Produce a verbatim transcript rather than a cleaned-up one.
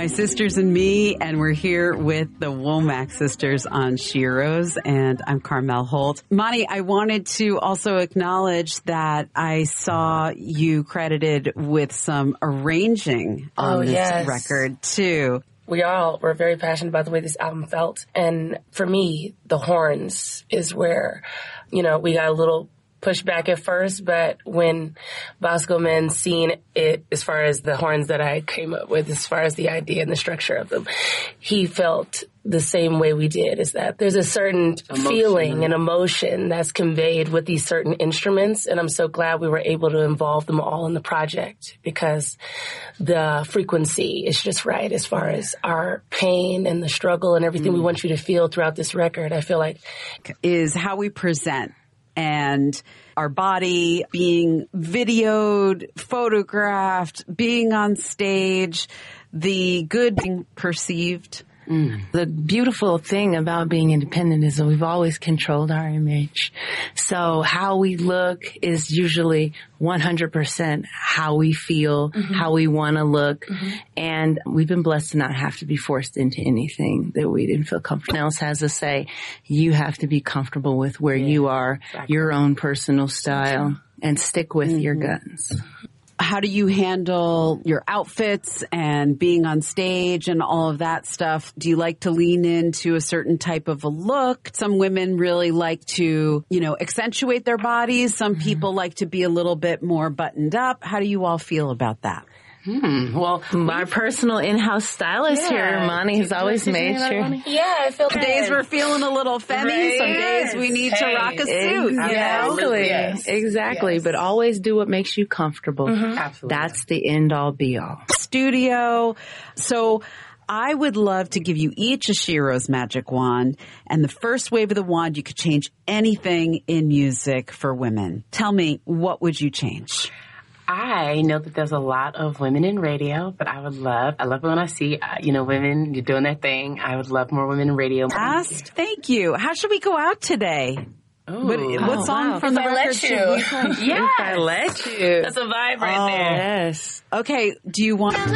My Sisters and Me, and we're here with the Womack sisters on Sheroes, and I'm Carmel Holt. Monty, I wanted to also acknowledge that I saw you credited with some arranging on oh, this yes. record, too. We all were very passionate about the way this album felt, and for me, the horns is where, you know, we got a little pushback at first, but when Bosco Men seen it, as far as the horns that I came up with, as far as the idea and the structure of them, he felt the same way we did, is that there's a certain emotion. feeling and emotion that's conveyed with these certain instruments, and I'm so glad we were able to involve them all in the project, because the frequency is just right as far as our pain and the struggle and everything mm. we want you to feel throughout this record. I feel like is how we present and our body being videoed, photographed, being on stage, the good being perceived. Mm. The beautiful thing about being independent is that we've always controlled our image. So how we look is usually one hundred percent how we feel, mm-hmm. how we want to look. Mm-hmm. And we've been blessed to not have to be forced into anything that we didn't feel comfortable. Else has to say, you have to be comfortable with where yeah, you are, exactly. your own personal style, mm-hmm. and stick with mm-hmm. your guns. How do you handle your outfits and being on stage and all of that stuff? Do you like to lean into a certain type of a look? Some women really like to, you know, accentuate their bodies. Some people like to be a little bit more buttoned up. How do you all feel about that? Hmm. Well, our personal in-house stylist yeah. here, Monty, has always made sure. Yeah, I feel Some days we're feeling a little femmy. Right. Some days we need hey. to rock a suit. Exactly. Yes. Exactly. Yes. But always do what makes you comfortable. Mm-hmm. Absolutely. That's the end-all, be-all. Studio. So I would love to give you each a Sheroes magic wand, and the first wave of the wand, you could change anything in music for women. Tell me, what would you change? I know that there's a lot of women in radio, but I would love, I love it when I see, uh, you know, women doing their thing. I would love more women in radio. Asked, thank you. How should we go out today? Ooh. What, what oh, song wow. from if the I record let should you. we play? Yeah. If I let you. That's a vibe right oh, there. Yes. Okay, do you want...